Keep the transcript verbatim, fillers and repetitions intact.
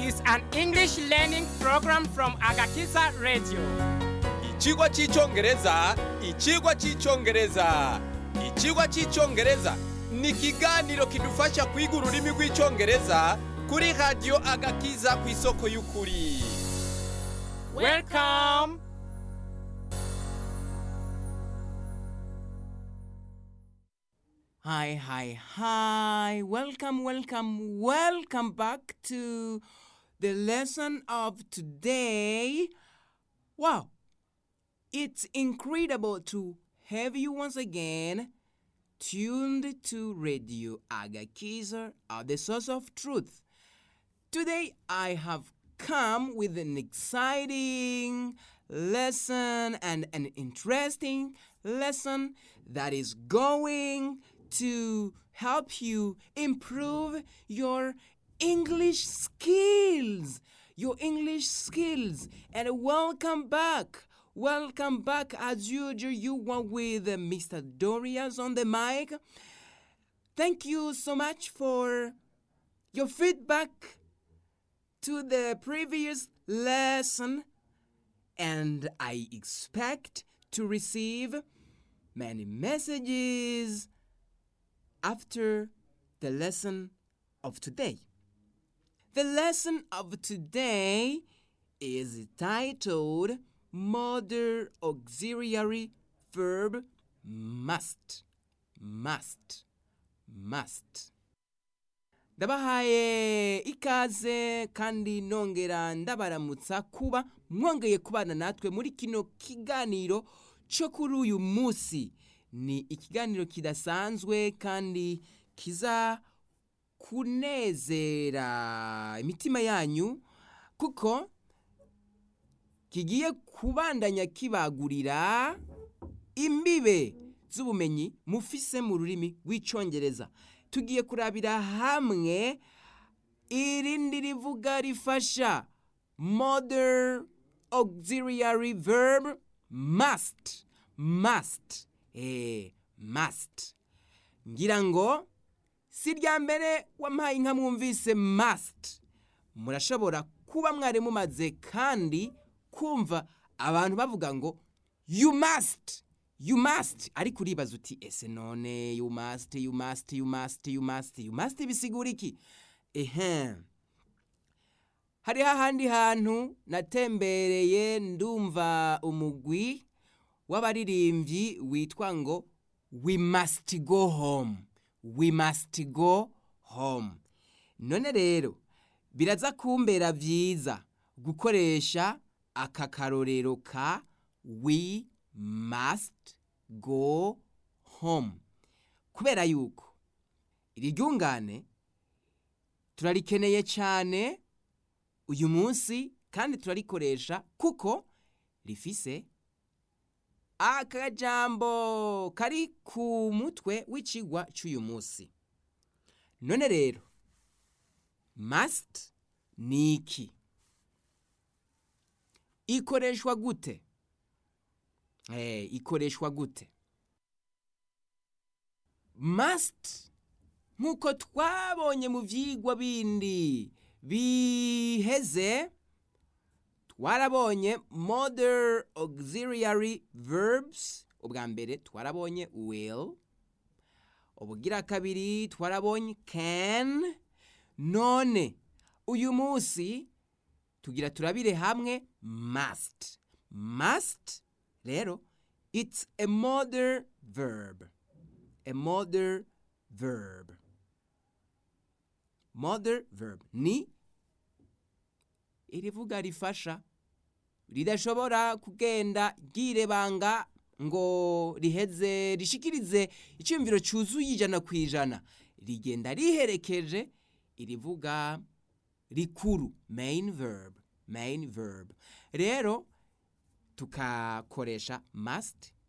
is an English learning program from Agakiza Radio. Ichigwa cy'icyongereza, ichigwa cy'icyongereza. Ichigwa cy'icyongereza ni ikiganiro kidufasha kwiga ururimi rw'icyongereza kuri Radio Agakiza ku isoko y'ukuri. Welcome. Hi, hi, hi. Welcome, welcome, welcome back to the lesson of today. Wow. It's incredible to have you once again tuned to Radio Agakiza, uh, the source of truth. Today I have come with an exciting lesson and an interesting lesson that is going to help you improve your English skills. Your English skills. And welcome back. Welcome back as usual. You were with uh, Mister Dorias on the mic. Thank you so much for your feedback to the previous lesson. And I expect to receive many messages after the lesson of today. The lesson of today is titled Modern Auxiliary Verb Must. Must. Must. Ndabahaye ikaze kandi nongera ndabaramutsa kuba mwongeye kubana natwe muri kino kiganiro cyo kuri uyu munsi. Ni ikiganiro kidasanzwe kandi kiza kunezera imitima yanyu kuko kigiye kubandanya kibagurira imbibe z'ubumenyi mufise mu rurimi rw'icyongereza. Tugiye kurabira hamwe irindi rivuga rifasha modern auxiliary verb must. Must. Eh, must. Ngira ngo si rya mbere wampaye inka mwumvise must. Murashobora kuba mwari mumaze kandi kumva abantu bavuga ngo you must. You must. Ariko uribaza uti ese none you must, you must, you must, you must, you must bisigura iki? Ehe. Hari hahandi hantu natembereye ndumva umugwi w'abaririmbyi witwa ngo we must go home. We must go home. None rero biraza kumbera vyiza gukoresha aka karorero ka we must go home. Kubera yuko iri ryungane turarikeneye cyane uyu munsi kandi turarikoresha kuko rifise akajambo kari ku mutwe w'icigwa cy'uyu munsi. None rero must ni iki? Ikoreshwa gute? Eh, ikoreshwa gute? Must nkuko twabonye mu vyigwa bindi biheze twarabonye modern auxiliary verbs. Ubwa mbere twarabonye will, ubugira kabiri twarabonye can. None uyu munsi tugira turabire hamwe must. Must rero it's a modern verb. A modern verb. Modern verb ni irivuga rifasha ridashobora kugenda girebanga ngo riheze rishikirize icyumviro cyuzuye ijana ku ijana. Rigenda riherekeje irivuga rikuru, main verb. Main verb. Rero tukakoresha must